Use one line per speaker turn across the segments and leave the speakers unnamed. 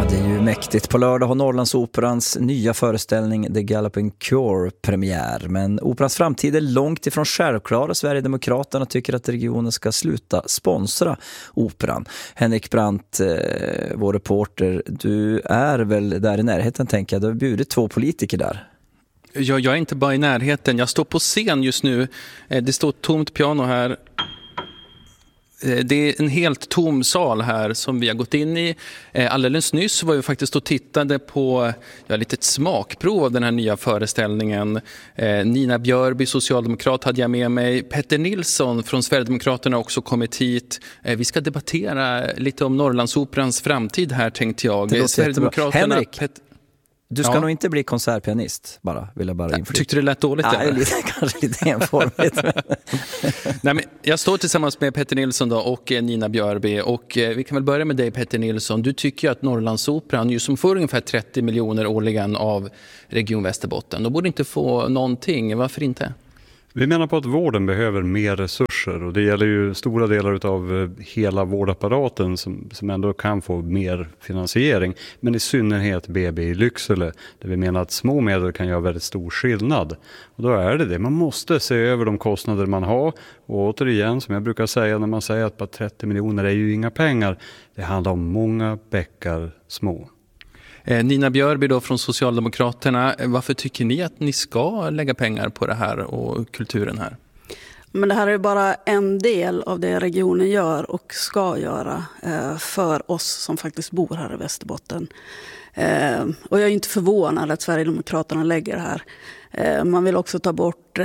Det är ju mäktigt. På lördag har Norrlandsoperans nya föreställning The Galloping Cure premiär. Men operans framtid är långt ifrån självklar och Sverigedemokraterna tycker att regionen ska sluta sponsra operan. Henrik Brandt, vår reporter, du är väl där i närheten, tänker jag. Du har bjudit 2 politiker där.
Ja, jag är inte bara i närheten. Jag står på scen just nu. Det står ett tomt piano här. Det är en helt tom sal här som vi har gått in i. Alldeles nyss var vi faktiskt och tittade på ett litet smakprov av den här nya föreställningen. Nina Björby, socialdemokrat, hade jag med mig. Petter Nilsson från Sverigedemokraterna har också kommit hit. Vi ska debattera lite om Norrlandsoperans framtid här, tänkte jag.
Det låter jättebra. Henrik, du ska nog inte bli konsertpianist, vill jag bara inflytta.
Tyckte det lät dåligt?
Ja, kanske lite enformigt.
Nej, men jag står tillsammans med Petter Nilsson då och Nina Björby, och vi kan väl börja med dig, Petter Nilsson. Du tycker att Norrlandsoperan, ju som får ungefär 30 miljoner årligen av Region Västerbotten, de borde inte få någonting. Varför inte?
Vi menar på att vården behöver mer resurser, och det gäller ju stora delar av hela vårdapparaten som ändå kan få mer finansiering. Men i synnerhet BB i Lycksele, där vi menar att små medel kan göra väldigt stor skillnad. Och då är det. Man måste se över de kostnader man har. Och återigen, som jag brukar säga när man säger att bara 30 miljoner är ju inga pengar. Det handlar om många bäckar små.
Nina Björby då från Socialdemokraterna, varför tycker ni att ni ska lägga pengar på det här och kulturen här?
Men det här är bara en del av det regionen gör och ska göra för oss som faktiskt bor här i Västerbotten. Och jag är inte förvånad att Sverigedemokraterna lägger det här. Man vill också ta bort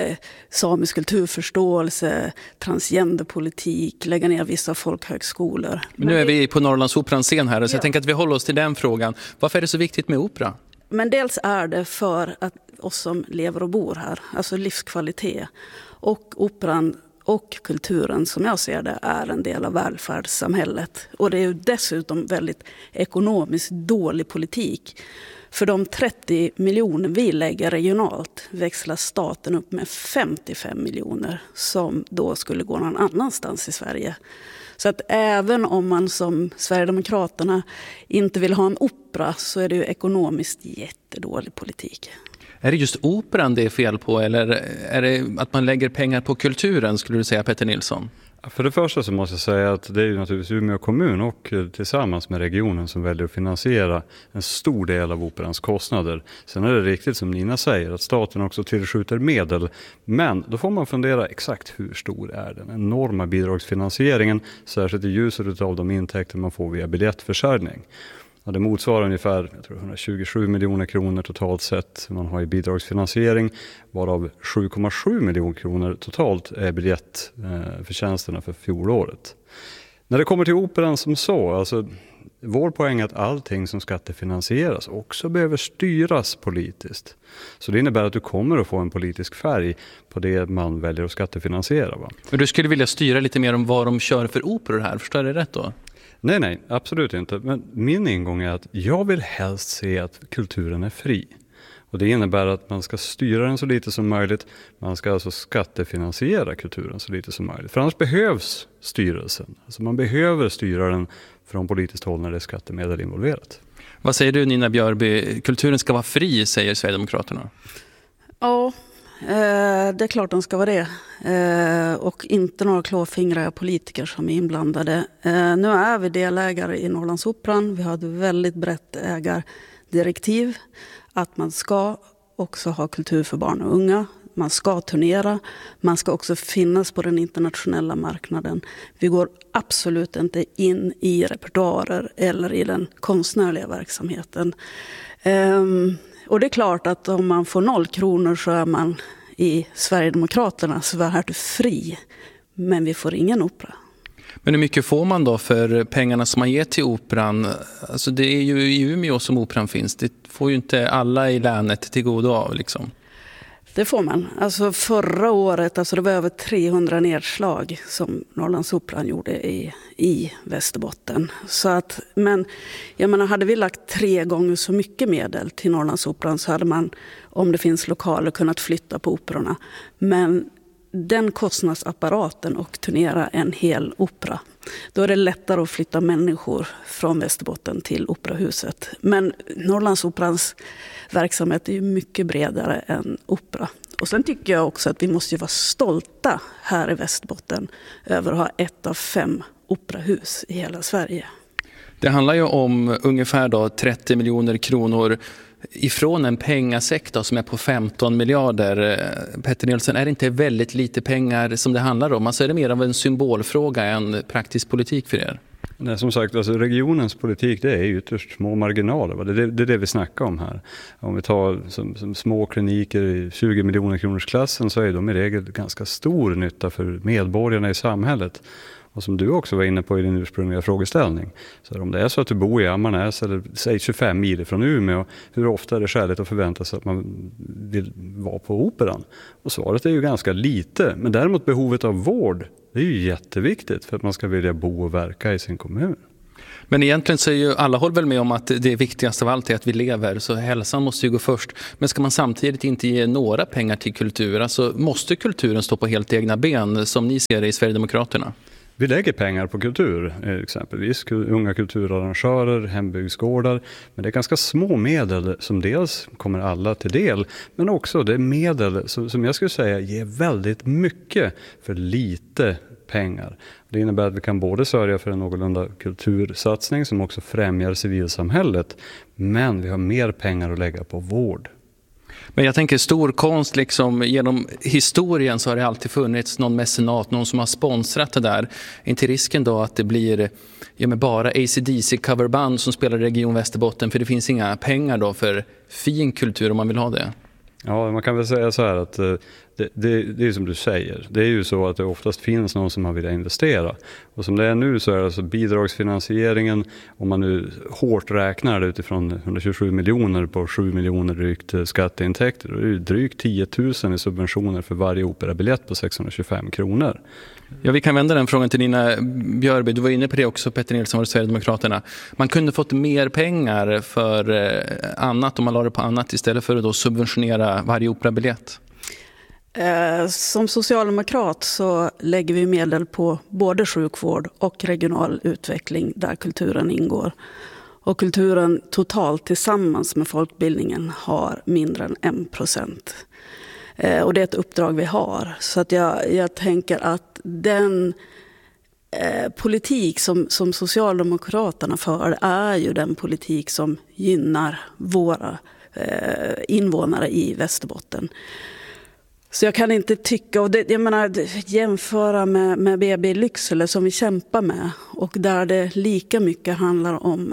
samisk kulturförståelse, transgenderpolitik, lägga ner vissa folkhögskolor.
Men nu är vi på Norrlandsoperans scen här, så jag tänker att vi håller oss till den frågan. Varför är det så viktigt med opera?
Men dels är det för att oss som lever och bor här, alltså livskvalitet. Och operan och kulturen, som jag ser det, är en del av välfärdssamhället. Och det är ju dessutom väldigt ekonomiskt dålig politik. För de 30 miljoner vi lägger regionalt växlar staten upp med 55 miljoner som då skulle gå någon annanstans i Sverige. Så att även om man som Sverigedemokraterna inte vill ha en opera, så är det ju ekonomiskt jättedålig politik.
Är det just operan det är fel på, eller är det att man lägger pengar på kulturen, skulle du säga, Petter Nilsson?
För det första så måste jag säga att det är ju naturligtvis Umeå kommun och tillsammans med regionen som väljer att finansiera en stor del av operans kostnader. Sen är det riktigt som Nina säger att staten också tillskjuter medel, men då får man fundera exakt hur stor är den enorma bidragsfinansieringen, särskilt i ljuset av de intäkter man får via biljettförsäljning. Ja, det motsvarar ungefär 127 miljoner kronor totalt sett man har i bidragsfinansiering, varav 7,7 miljoner kronor totalt är biljettförtjänsterna för fjolåret. När det kommer till operan som så, alltså vår poäng är att allting som skattefinansieras också behöver styras politiskt. Så det innebär att du kommer att få en politisk färg på det man väljer att skattefinansiera. Va?
Men du skulle vilja styra lite mer om vad de kör för operor här, förstår jag det rätt då?
Nej, absolut inte. Men min ingång är att jag vill helst se att kulturen är fri. Och det innebär att man ska styra den så lite som möjligt. Man ska alltså skattefinansiera kulturen så lite som möjligt. För annars behövs styrelsen. Alltså man behöver styra den från politiskt håll när det är skattemedel involverat.
Vad säger du, Nina Björby? Kulturen ska vara fri, säger Sverigedemokraterna.
Ja, det är klart de ska vara det. Och inte några klåfingriga politiker som är inblandade. Nu är vi delägare i Norrlandsoperan. Vi har ett väldigt brett ägardirektiv att man ska också ha kultur för barn och unga. Man ska turnera. Man ska också finnas på den internationella marknaden. Vi går absolut inte in i repertoarer eller i den konstnärliga verksamheten. Och det är klart att om man får 0 kronor så är man i Sverigedemokraternas värld fri. Men vi får ingen opera.
Men hur mycket får man då för pengarna som man ger till operan? Alltså det är ju i Umeå som operan finns. Det får ju inte alla i länet till godo av liksom.
Det får man. Alltså förra året, det var över 300 nedslag som Norrlandsoperan gjorde i Västerbotten. Så att, men jag menar, hade vi lagt 3 gånger så mycket medel till Norrlandsoperan så hade man, om det finns lokaler, kunnat flytta på operorna. Men den kostnadsapparaten och turnera en hel opera, Då är det lättare att flytta människor från Västerbotten till Operahuset. Men Norrlandsoperans verksamhet är ju mycket bredare än opera. Och sen tycker jag också att vi måste vara stolta här i Västerbotten över att ha 1 av 5 operahus i hela Sverige.
Det handlar ju om ungefär 30 miljoner kronor ifrån en pengasektor som är på 15 miljarder. Petter Nilsson, är det inte väldigt lite pengar som det handlar om? Alltså är det mer av en symbolfråga än praktisk politik för er?
Nej, som sagt, alltså regionens politik, det är ju ytterst små marginaler. Det är det vi snackar om här. Om vi tar som små kliniker i 20 miljoner kronors klassen, så är de i regel ganska stor nytta för medborgarna i samhället. Och som du också var inne på i din ursprungliga frågeställning, så om det är så att du bor i Ammarnäs eller säg 25 mil från Umeå, hur ofta är det skäligt att förvänta sig att man vill vara på operan? Och svaret är ju ganska lite, men däremot behovet av vård, det är ju jätteviktigt för att man ska vilja bo och verka i sin kommun.
Men egentligen så är ju alla håller väl med om att det viktigaste av allt är att vi lever, så hälsan måste ju gå först. Men ska man samtidigt inte ge några pengar till kultur, alltså måste kulturen stå på helt egna ben som ni ser det i Sverigedemokraterna?
Vi lägger pengar på kultur, exempelvis unga kulturarrangörer, hembygdsgårdar. Men det är ganska små medel som dels kommer alla till del. Men också det är medel som jag skulle säga ger väldigt mycket för lite pengar. Det innebär att vi kan både sörja för en någorlunda kultursatsning som också främjar civilsamhället. Men vi har mer pengar att lägga på vård.
Men jag tänker stor konst, liksom, genom historien så har det alltid funnits någon mecenat, någon som har sponsrat det där. Inte risken då att det blir bara AC/DC coverband som spelar i Region Västerbotten, för det finns inga pengar då för fin kultur om man vill ha det?
Ja, man kan väl säga så här att det är som du säger. Det är ju så att det oftast finns någon som har velat investera. Och som det är nu så är det alltså bidragsfinansieringen, om man nu hårt räknar det utifrån 127 miljoner på 7 miljoner drygt skatteintäkter. Då är det drygt 10 000 i subventioner för varje operabiljett på 625 kronor.
Ja, vi kan vända den frågan till Nina Björby. Du var inne på det också, Petter Nilsson och Sverigedemokraterna. Man kunde fått mer pengar för annat om man la det på annat istället för att då subventionera varje operabiljett.
Som socialdemokrat så lägger vi medel på både sjukvård och regional utveckling där kulturen ingår. Och kulturen totalt tillsammans med folkbildningen har mindre än 1%. Och det är ett uppdrag vi har. Så att jag tänker att den politik som Socialdemokraterna för är ju den politik som gynnar våra invånare i Västerbotten. Så jag kan inte tycka, och det, jag menar, jämföra med BB Lycksele som vi kämpar med och där det lika mycket handlar om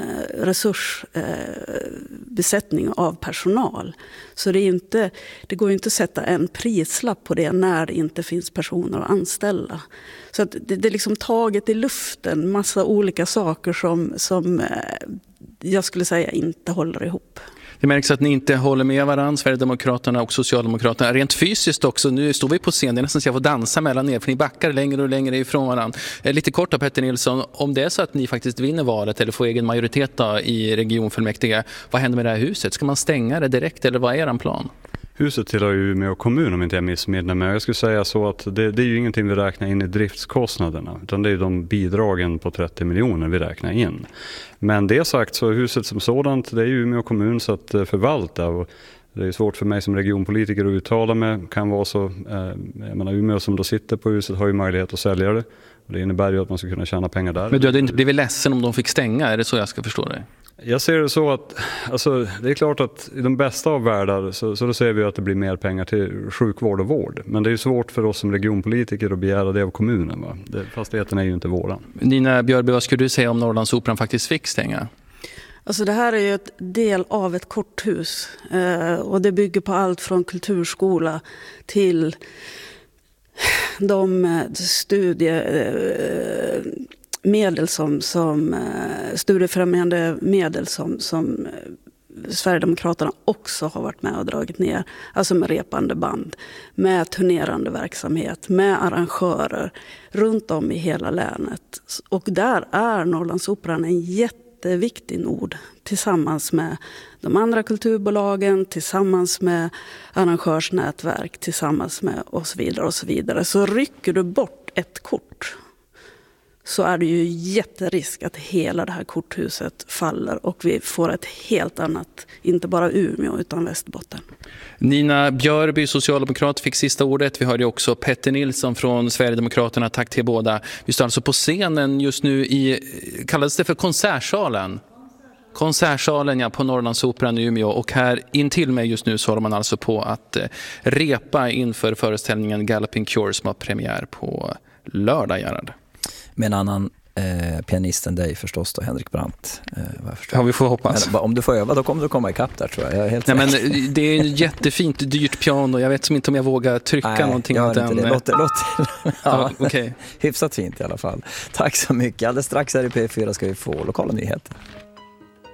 resursbesättning av personal. Så det går ju inte att sätta en prislapp på det när det inte finns personer att anställa. Så att det är liksom taget i luften, massa olika saker som jag skulle säga inte håller ihop.
Det märks att ni inte håller med varandra, Sverigedemokraterna och Socialdemokraterna. Rent fysiskt också, nu står vi på scen, det är nästan så jag får dansa mellan er, för ni backar längre och längre ifrån varandra. Lite kort då, Petter Nilsson, om det är så att ni faktiskt vinner valet eller får egen majoritet då i regionfullmäktige, vad händer med det här huset? Ska man stänga det direkt eller vad är er plan?
Huset tillhör ju Umeå kommun om inte jag missminner mig. Jag skulle säga så att det är ju ingenting vi räknar in i driftskostnaderna, utan det är de bidragen på 30 miljoner vi räknar in. Men det sagt så är huset som sådant, det är ju Umeå kommun så att förvalta, och det är svårt för mig som regionpolitiker att uttala mig. Kan vara så, jag menar Umeå som då sitter på huset har ju möjlighet att sälja det. Och det innebär ju att man ska kunna tjäna pengar där.
Men du hade inte blivit ledsen om de fick stänga, är det så jag ska förstå det?
Jag ser det så att, alltså, det är klart att i de bästa av världar så då ser vi att det blir mer pengar till sjukvård och vård. Men det är ju svårt för oss som regionpolitiker att begära det av kommunen. Va? Fastigheten är ju inte våran.
Nina Björby, vad skulle du säga om Norrlandsoperan faktiskt fick stänga?
Alltså det här är ju ett del av ett korthus och det bygger på allt från kulturskola till de studiemedel som studiefrämjande medel som Sverigedemokraterna också har varit med och dragit ner. Alltså med repande band, med turnerande verksamhet, med arrangörer runt om i hela länet. Och där är Norrlandsoperan en jätteviktig nod tillsammans med de andra kulturbolagen, tillsammans med arrangörsnätverk, tillsammans med och så vidare och så vidare. Så rycker du bort ett kort, så är det ju jätterisk att hela det här korthuset faller och vi får ett helt annat, inte bara Umeå utan Västerbotten.
Nina Björby, socialdemokrat, fick sista ordet. Vi hörde också Petter Nilsson från Sverigedemokraterna. Tack till båda. Vi står alltså på scenen just nu kallades det för konsertsalen? Konsertsalen, ja, på Norrlandsoperan i Umeå. Och här intill mig just nu så håller man alltså på att repa inför föreställningen Galloping Cure som har premiär på lördag, Gerhard.
Med en annan pianist än dig förstås då, Henrik Brandt.
Ja, vi får hoppas.
Men, om du får öva, då kommer du komma ikapp där, tror jag. Jag är helt
men det är en jättefint, dyrt piano. Jag vet inte om jag vågar trycka någonting.
Nej, jag inte det. Låt
ja, okay.
Hyfsat fint i alla fall. Tack så mycket. Alldeles strax här i P4 ska vi få lokala nyheter.